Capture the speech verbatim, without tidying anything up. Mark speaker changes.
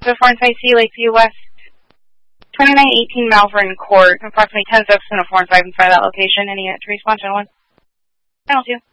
Speaker 1: The four and five C, Lakeview West, twenty-nine eighteen Malvern Court, approximately ten steps in a four and five in front of that location. Any unit to respond, gentlemen? Channel two.